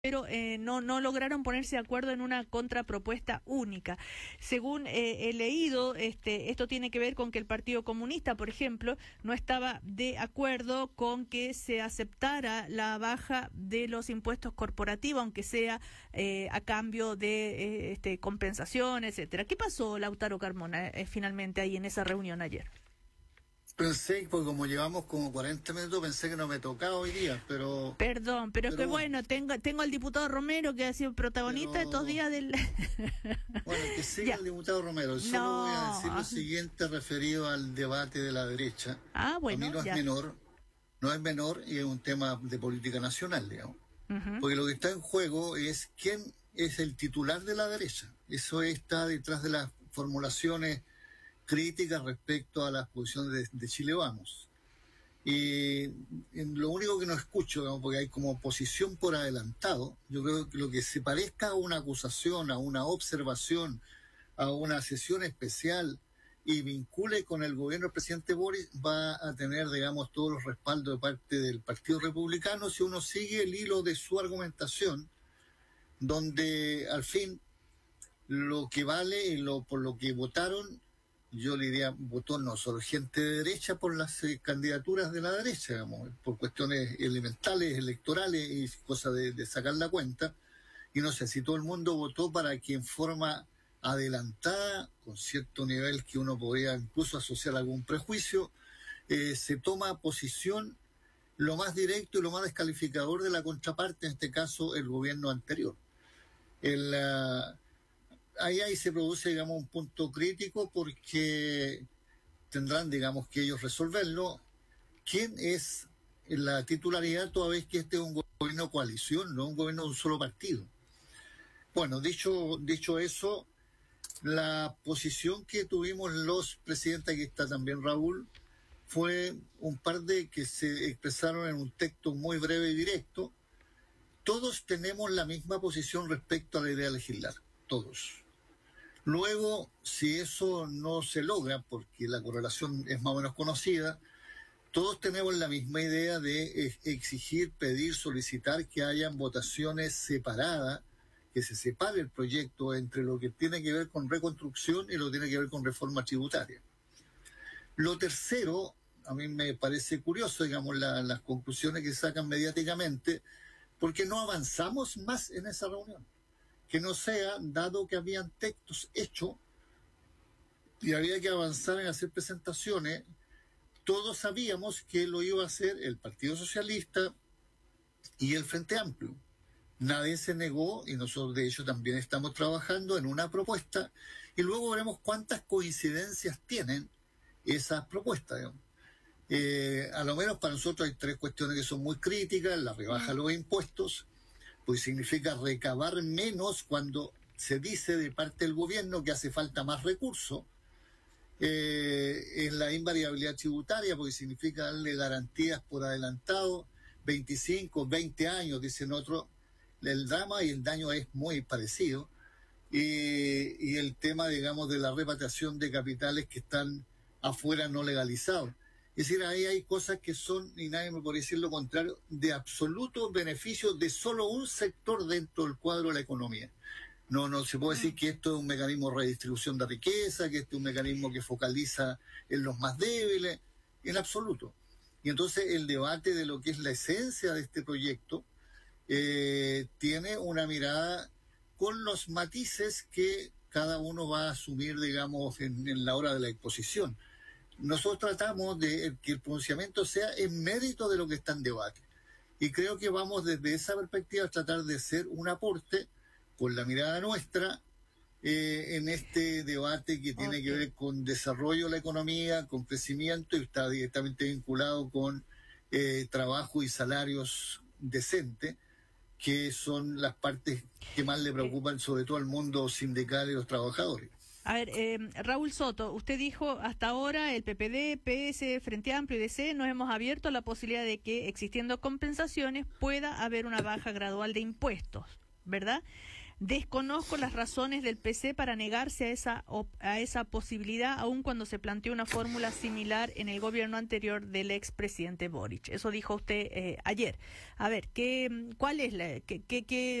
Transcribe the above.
pero no lograron ponerse de acuerdo en una contrapropuesta única. Según he leído, esto tiene que ver con que el Partido Comunista, por ejemplo, no estaba de acuerdo con que se aceptara la baja de los impuestos corporativos, aunque sea a cambio de compensación, etcétera. ¿Qué pasó, Lautaro Carmona, finalmente ahí en esa reunión ayer? Pensé, porque como llevamos como 40 minutos, pensé que no me tocaba hoy día, pero... Perdón, pero es que bueno, tengo al diputado Romero, que ha sido protagonista de estos días del... Bueno, que siga el diputado Romero. Solo voy a decir lo siguiente referido al debate de la derecha. Bueno, a mí no es menor y es un tema de política nacional, digamos. Porque lo que está en juego es quién es el titular de la derecha. Eso está detrás de las formulaciones críticas respecto a las posiciones de Chile Vamos. Y lo único que no escucho, digamos, porque hay como posición por adelantado, yo creo que lo que se parezca a una acusación, a una observación, a una sesión especial y vincule con el gobierno del presidente Boric, va a tener, digamos, todos los respaldos de parte del Partido Republicano si uno sigue el hilo de su argumentación, donde al fin lo que vale y por lo que votaron, yo le diría, votó no solo gente de derecha por las candidaturas de la derecha, digamos, por cuestiones elementales, electorales y cosas de sacar la cuenta. Y no sé si todo el mundo votó para que en forma adelantada, con cierto nivel que uno podría incluso asociar algún prejuicio, se toma posición lo más directo y lo más descalificador de la contraparte, en este caso el gobierno anterior. Ahí se produce, digamos, un punto crítico porque tendrán, digamos, que ellos resolverlo. ¿Quién es la titularidad toda vez que este es un gobierno de coalición, no un gobierno de un solo partido? Bueno, dicho eso, la posición que tuvimos los presidentes, aquí está también Raúl, fue un par de que se expresaron en un texto muy breve y directo. Todos tenemos la misma posición respecto a la idea de legislar, todos. Luego, si eso no se logra, porque la correlación es más o menos conocida, todos tenemos la misma idea de exigir, pedir, solicitar que hayan votaciones separadas, que se separe el proyecto entre lo que tiene que ver con reconstrucción y lo que tiene que ver con reforma tributaria. Lo tercero, a mí me parece curioso, digamos, las conclusiones que sacan mediáticamente, porque no avanzamos más en esa reunión. Que no sea, dado que habían textos hechos y había que avanzar en hacer presentaciones, todos sabíamos que lo iba a hacer el Partido Socialista y el Frente Amplio. Nadie se negó y nosotros de hecho también estamos trabajando en una propuesta y luego veremos cuántas coincidencias tienen esas propuestas, digamos. A lo menos para nosotros hay tres cuestiones que son muy críticas: la rebaja de los impuestos, pues significa recabar menos cuando se dice de parte del gobierno que hace falta más recursos. Es la invariabilidad tributaria, porque significa darle garantías por adelantado, 25, 20 años, dicen otros. El drama y el daño es muy parecido. Y el tema, digamos, de la repatriación de capitales que están afuera no legalizados. Es decir, ahí hay cosas que son, y nadie me puede decir lo contrario, de absoluto beneficio de solo un sector dentro del cuadro de la economía. No se puede decir que esto es un mecanismo de redistribución de riqueza, que este es un mecanismo que focaliza en los más débiles, en absoluto. Y entonces el debate de lo que es la esencia de este proyecto tiene una mirada con los matices que cada uno va a asumir, digamos, en la hora de la exposición. Nosotros tratamos de que el pronunciamiento sea en mérito de lo que está en debate. Y creo que vamos desde esa perspectiva a tratar de ser un aporte con la mirada nuestra en este debate que tiene que ver con desarrollo de la economía, con crecimiento, y está directamente vinculado con trabajo y salarios decentes, que son las partes que más le preocupan sobre todo al mundo sindical y los trabajadores. A ver, Raúl Soto, usted dijo hasta ahora el PPD, PS, Frente Amplio y DC nos hemos abierto a la posibilidad de que, existiendo compensaciones, pueda haber una baja gradual de impuestos, ¿verdad? Desconozco las razones del PC para negarse a esa posibilidad, aun cuando se planteó una fórmula similar en el gobierno anterior del expresidente Boric. Eso dijo usted ayer. A ver, ¿cuál es qué